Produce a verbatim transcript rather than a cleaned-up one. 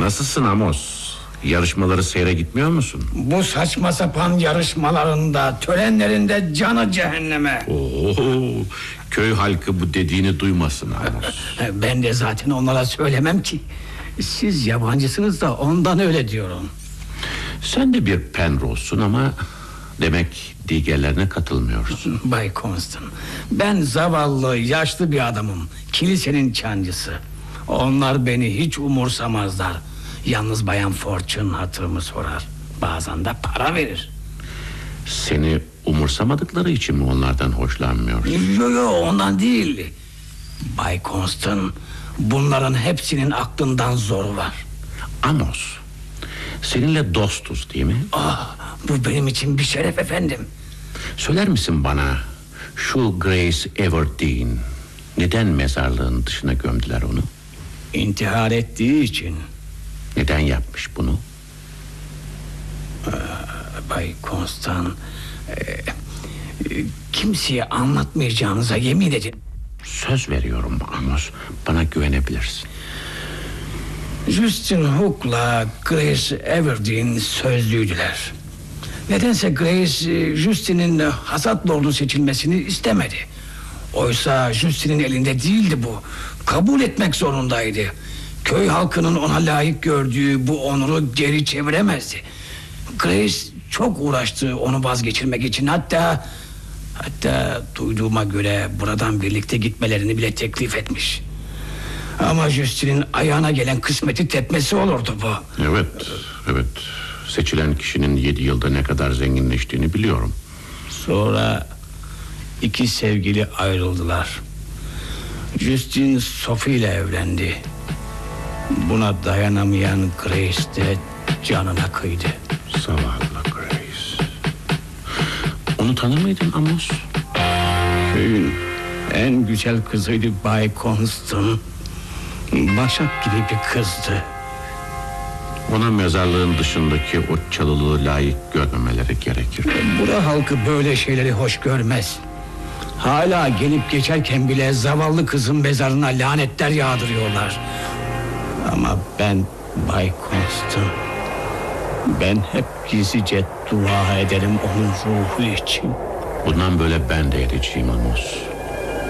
Nasılsın Amos? Yarışmaları seyre gitmiyor musun? Bu saçma sapan yarışmalarında, törenlerinde canı cehenneme. Oo, köy halkı bu dediğini duymasın Amos. Ben de zaten onlara söylemem ki. Siz yabancısınız da ondan öyle diyorum. Sen de bir Penrose'sun ama demek diğerlerine katılmıyorsun. Bay Constant, ben zavallı, yaşlı bir adamım. Kilisenin çancısı. Onlar beni hiç umursamazlar. Yalnız Bayan Fortune hatırımı sorar. Bazen de para verir. Seni umursamadıkları için mi onlardan hoşlanmıyorsun? Yok yok, ondan değil. Bay Constant, bunların hepsinin aklından zoru var. Amos, seninle dostuz değil mi? Ah, bu benim için bir şeref efendim. Söyler misin bana, şu Grace Everdeen neden mezarlığın dışına gömdüler onu? İntihar ettiği için. Neden yapmış bunu? Ee, Bay Constant, e, e, kimseye anlatmayacağınıza yemin edin. Söz veriyorum Amos, bana güvenebilirsin. Justin Hook'la Grace Everdeen sözlüydüler. Nedense Grace, Justin'in hasat lordu seçilmesini istemedi. Oysa Justin'in elinde değildi bu. Kabul etmek zorundaydı. Köy halkının ona layık gördüğü bu onuru geri çeviremezdi. Grace çok uğraştı onu vazgeçirmek için. Hatta Hatta duyduğuma göre buradan birlikte gitmelerini bile teklif etmiş. Ama Justin'in ayağına gelen kısmeti tepmesi olurdu bu. Evet, evet. Seçilen kişinin yedi yılda ne kadar zenginleştiğini biliyorum. Sonra iki sevgili ayrıldılar. Justin Sophie ile evlendi. Buna dayanamayan Grace de canına kıydı. Zavallı Grace. Onu tanır mıydın Amos? Köyün en güzel kızıydı Bay Constant. Başak gibi bir kızdı. Ona mezarlığın dışındaki o çalılığı layık görmemeleri gerekir. Bura halkı böyle şeyleri hoş görmez. Hala gelip geçerken bile zavallı kızın mezarına lanetler yağdırıyorlar. Ama ben Bay Constant, ben hep gizlice dua ederim onun ruhu için. Bundan böyle ben de edeceğim Amos.